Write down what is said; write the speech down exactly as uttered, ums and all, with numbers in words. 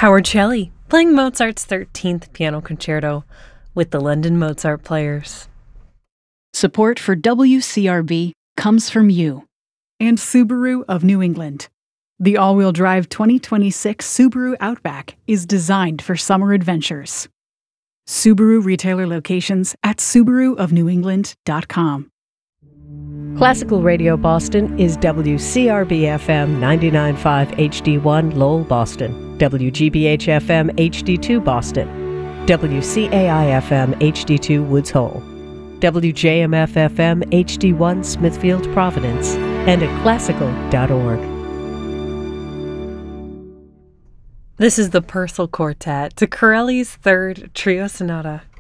Howard Shelley, playing Mozart's thirteenth Piano Concerto with the London Mozart Players. Support for W C R B comes from you and Subaru of New England. The all-wheel drive twenty twenty-six Subaru Outback is designed for summer adventures. Subaru retailer locations at subaru of new england dot com. Classical Radio Boston is W C R B F M ninety-nine point five H D one Lowell, Boston, W G B H F M H D two Boston, W C A I F M H D two Woods Hole, W J M F F M H D one Smithfield, Providence, and at classical dot org. This is the Purcell Quartet to Corelli's third Trio Sonata.